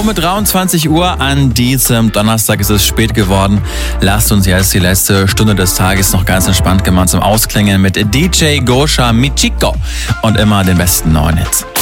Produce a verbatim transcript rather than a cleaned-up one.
mit dreiundzwanzig Uhr an diesem Donnerstag ist es spät geworden. Lasst uns jetzt die letzte Stunde des Tages noch ganz entspannt gemeinsam ausklingen mit D J Gosha Michiko und immer den besten neuen Hits.